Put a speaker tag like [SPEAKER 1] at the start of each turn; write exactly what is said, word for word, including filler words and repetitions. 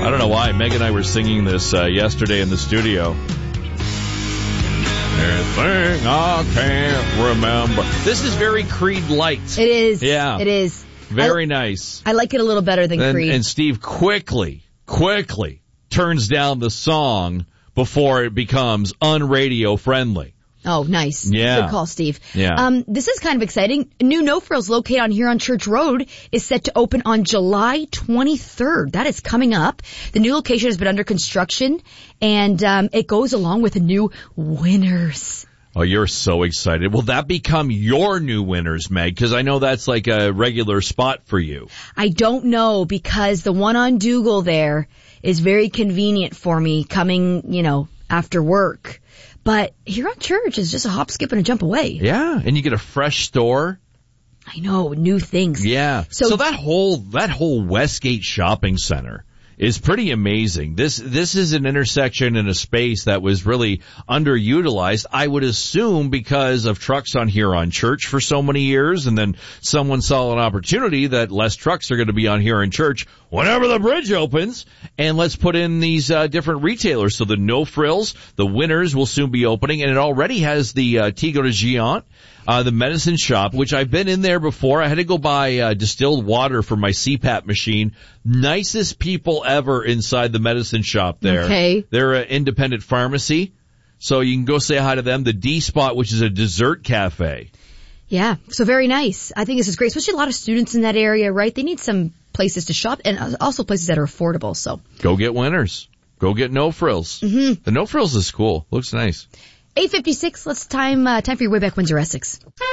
[SPEAKER 1] I don't know why. Meg and I were singing this uh, yesterday in the studio. Anything I can't remember. This is very Creed light.
[SPEAKER 2] It is.
[SPEAKER 1] Yeah.
[SPEAKER 2] It is.
[SPEAKER 1] Very
[SPEAKER 2] I,
[SPEAKER 1] nice.
[SPEAKER 2] I like it a little better than
[SPEAKER 1] and,
[SPEAKER 2] Creed.
[SPEAKER 1] And Steve quickly, quickly turns down the song before it becomes unradio friendly.
[SPEAKER 2] Oh, nice.
[SPEAKER 1] Yeah.
[SPEAKER 2] Good call, Steve.
[SPEAKER 1] Yeah.
[SPEAKER 2] Um, this is kind of exciting. New No Frills located on Huron Church Road is set to open on July twenty-third. That is coming up. The new location has been under construction, and um, it goes along with the new Winners.
[SPEAKER 1] Oh, you're so excited. Will that become your new Winners, Meg? Because I know that's like a regular spot for you.
[SPEAKER 2] I don't know, because the one on Dougal there is very convenient for me coming, you know, after work. But Huron Church is just a hop, skip, and a jump away.
[SPEAKER 1] Yeah, and you get a fresh store.
[SPEAKER 2] I know, new things.
[SPEAKER 1] Yeah. So, so that whole that whole Westgate shopping center is pretty amazing. This this is an intersection and a space that was really underutilized, I would assume, because of trucks on Huron Church for so many years, and then someone saw an opportunity that less trucks are going to be on Huron Church whenever the bridge opens, and let's put in these uh, different retailers. So the No Frills, the Winners will soon be opening, and it already has the uh, Tigo de Géant. Uh, the medicine shop, which I've been in there before. I had to go buy uh, distilled water for my C PAP machine. Nicest people ever inside the medicine shop there.
[SPEAKER 2] Okay.
[SPEAKER 1] They're an independent pharmacy, so you can go say hi to them. The D Spot, which is a dessert cafe.
[SPEAKER 2] Yeah, so very nice. I think this is great, especially a lot of students in that area, right? They need some places to shop and also places that are affordable, so.
[SPEAKER 1] Go get Winners. Go get No Frills.
[SPEAKER 2] Mm-hmm.
[SPEAKER 1] The No Frills is cool. Looks nice.
[SPEAKER 2] eight fifty-six, let's time, uh, time for your way back Windsor Essex.